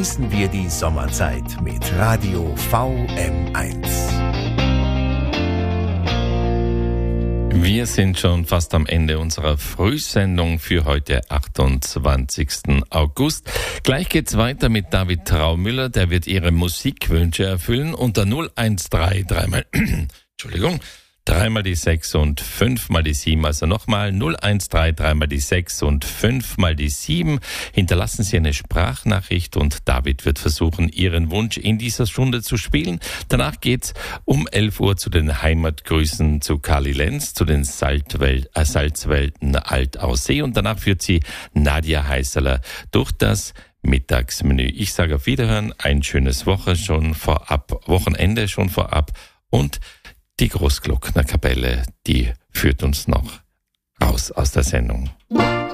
Genießen wir die Sommerzeit mit Radio VM1. Wir sind schon fast am Ende unserer Frühsendung für heute, 28. August. Gleich geht's weiter mit David Traumüller, der wird Ihre Musikwünsche erfüllen unter 013 3 mal die 6 und 5 mal die 7. Also nochmal 013 3 mal die 6 und 5 mal die 7. Hinterlassen Sie eine Sprachnachricht und David wird versuchen, Ihren Wunsch in dieser Stunde zu spielen. Danach geht's um 11 Uhr zu den Heimatgrüßen zu Kali Lenz, zu den Salzwelten Altaussee. Und danach führt sie Nadja Heißerler durch das Mittagsmenü. Ich sage auf Wiederhören, ein schönes Wochenende schon vorab und die Großglocknerkapelle, die führt uns noch raus aus der Sendung.